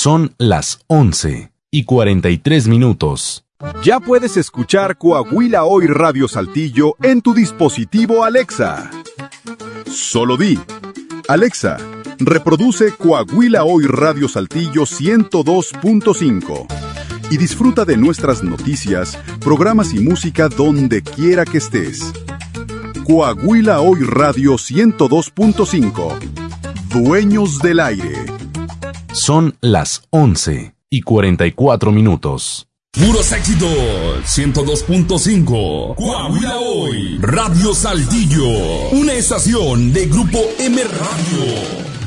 Son las 11:43. Ya puedes escuchar Coahuila Hoy Radio Saltillo en tu dispositivo Alexa. Solo di: Alexa, reproduce Coahuila Hoy Radio Saltillo 102.5 y disfruta de nuestras noticias, programas y música donde quiera que estés. Coahuila Hoy Radio 102.5. Dueños del aire. Son las 11:44. Puros éxitos, 102.5. Coahuila Hoy, Radio Saltillo. Una estación de Grupo M Radio.